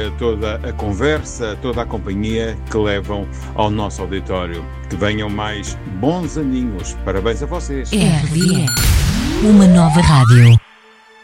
toda a conversa, toda a companhia que levam ao nosso auditório. Que venham mais bons aninhos. Parabéns a vocês. RDS, uma nova rádio.